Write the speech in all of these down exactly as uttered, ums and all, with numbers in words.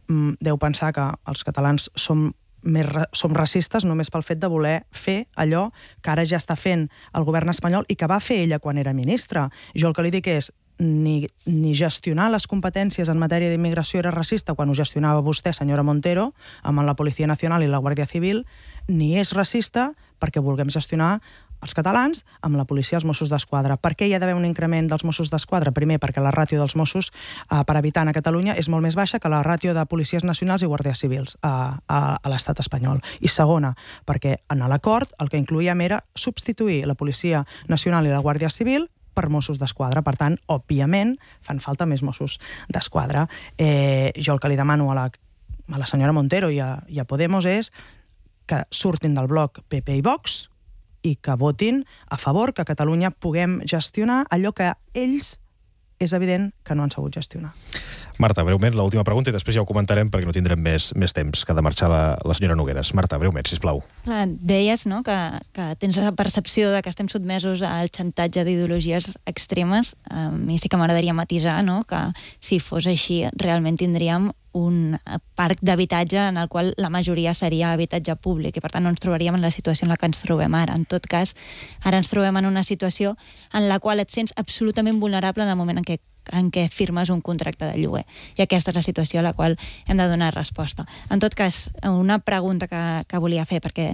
deu pensar que els catalans som més, som racistes només pel fet de voler fer allò que ara ja està fent el govern espanyol i que va fer ella quan era ministra. Jo el que li dic és ni, ni gestionar les competències en matèria d'immigració era racista quan ho gestionava vostè, senyora Montero, amb la Policia Nacional i la Guàrdia Civil, ni és racista perquè vulguem gestionar els catalans amb la policia i els Mossos d'Esquadra. Per què hi ha d'haver un increment dels Mossos d'Esquadra? Primer, perquè la ràtio dels Mossos eh, per habitant a Catalunya és molt més baixa que la ràtio de policies nacionals i guàrdies civils a, a, a l'estat espanyol. I segona, perquè en l'acord el que incloïem era substituir la Policia Nacional i la Guàrdia Civil per Mossos d'Esquadra. Per tant, òbviament, fan falta més Mossos d'Esquadra. Eh, jo el que li demano a la, a la senyora Montero i a, i a Podemos és que surtin del bloc P P i Vox i que votin a favor que a Catalunya puguem gestionar allò que ells és evident que no han sabut gestionar. Marta, breument, l'última pregunta i després ja ho comentarem perquè no tindrem més, més temps que ha de marxar la, la senyora Nogueras. Marta, breument, sisplau. Clar, deies, no?, que, que tens la percepció de que estem sotmesos al xantatge d'ideologies extremes. A mi sí que m'agradaria matisar, no?, que si fos així realment tindríem un parc d'habitatge en el qual la majoria seria habitatge públic i per tant no ens trobaríem en la situació en la que ens trobem ara. En tot cas, ara ens trobem en una situació en la qual et sents absolutament vulnerable en el moment en què en què firmes un contracte de lloguer. I aquesta és la situació a la qual hem de donar resposta. En tot cas, una pregunta que, que volia fer, perquè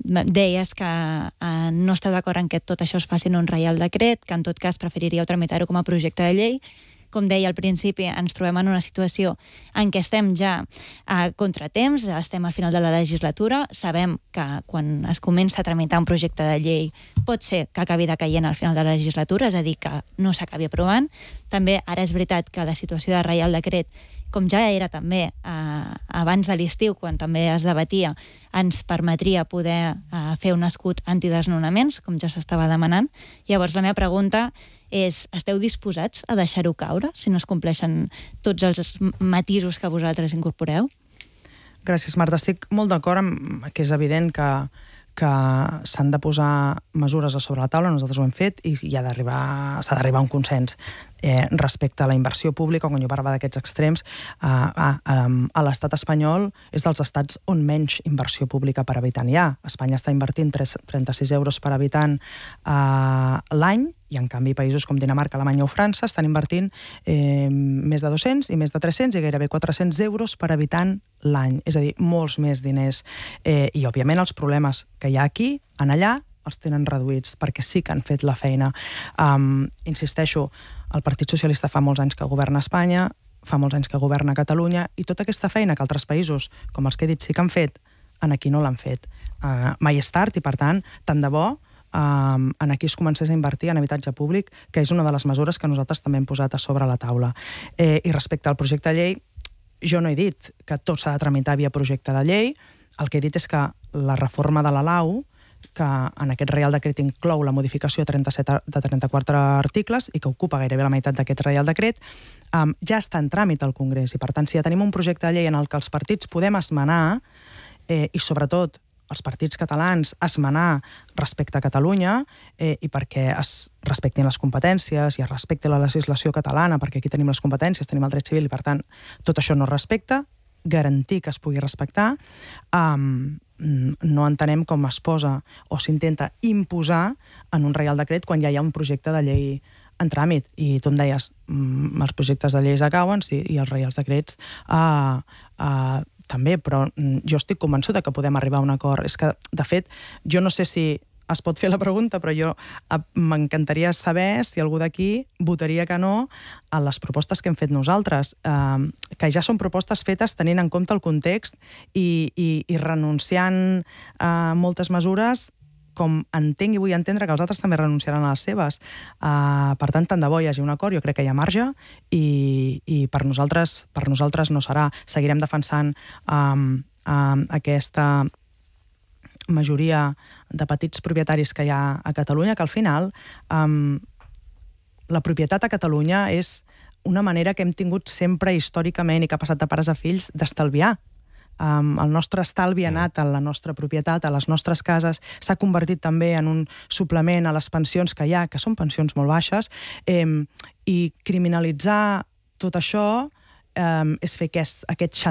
deies que eh, no esteu d'acord en que tot això es faci en un reial decret, que en tot cas preferiríeu tramitar-ho com a projecte de llei. Com deia al principi, ens trobem en una situació en què estem ja a contratemps, estem al final de la legislatura, sabem que quan es comença a tramitar un projecte de llei pot ser que acabi decaient al final de la legislatura, és a dir, que no s'acabi aprovant. També ara és veritat que la situació de reial decret, com ja era també eh, abans de l'estiu, quan també es debatia, ens permetria poder eh, fer un escut antidesnonaments, com ja s'estava demanant. Llavors, la meva pregunta és, esteu disposats a deixar-ho caure si no es compleixen tots els matisos que vosaltres incorporeu? Gràcies, Marta. Estic molt d'acord amb que és evident que que s'han de posar mesures a sobre la taula, nosaltres ho hem fet, i hi ha d'arribar, s'ha d'arribar a un consens eh, respecte a la inversió pública. Quan jo parlava d'aquests extrems, eh, a, a, a l'estat espanyol és dels estats on menys inversió pública per habitant hi ha. Espanya està invertint trenta-sis euros per habitant eh, l'any, i en canvi països com Dinamarca, Alemanya o França estan invertint eh, més de dos-cents i més de tres-cents i gairebé quatre-cents euros per habitant l'any. És a dir, molts més diners. Eh, I, òbviament, els problemes que hi ha aquí, en allà, els tenen reduïts, perquè sí que han fet la feina. Um, insisteixo, el Partit Socialista fa molts anys que governa Espanya, fa molts anys que governa Catalunya, i tota aquesta feina que altres països, com els que he dit, sí que han fet, en aquí no l'han fet. Uh, mai és tard, i per tant, tant de bo, Um, en aquí es comencés a invertir en habitatge públic, que és una de les mesures que nosaltres també hem posat a sobre la taula. Eh, I respecte al projecte de llei, jo no he dit que tot s'ha de tramitar via projecte de llei, el que he dit és que la reforma de la Lau, que en aquest Reial Decret inclou la modificació de trenta-set de trenta-quatre articles i que ocupa gairebé la meitat d'aquest Reial Decret, um, ja està en tràmit al Congrés, i per tant, si ja tenim un projecte de llei en el que els partits podem esmenar, eh, i sobretot els partits catalans esmenar respecte a Catalunya, eh, i perquè es respectin les competències i es respecti la legislació catalana, perquè aquí tenim les competències, tenim el dret civil, i per tant tot això no es respecta, garantir que es pugui respectar, um, no entenem com es posa o s'intenta imposar en un Reial Decret quan ja hi ha un projecte de llei en tràmit. I tu em deies, mm, els projectes de lleis acaben, sí, i els Reials Decrets uh, uh, també, però jo estic convençuda que podem arribar a un acord. És que, de fet, jo no sé si es pot fer la pregunta, però jo m'encantaria saber si algú d'aquí votaria que no a les propostes que hem fet nosaltres, eh, que ja són propostes fetes tenint en compte el context i, i, i renunciant a moltes mesures, com entenc i vull entendre que els altres també renunciaran a les seves. Uh, per tant, tant de bo hi hagi un acord, jo crec que hi ha marge, i, i per nosaltres per nosaltres no serà. Seguirem defensant um, um, aquesta majoria de petits propietaris que hi ha a Catalunya, que al final um, la propietat a Catalunya és una manera que hem tingut sempre històricament i que ha passat de pares a fills d'estalviar. Um, el nostre estalvi ha anat a la nostra propietat, a les nostres cases, s'ha convertit també en un suplement a les pensions que hi ha, que són pensions molt baixes, eh, i criminalitzar tot això eh, és fer aquest, aquest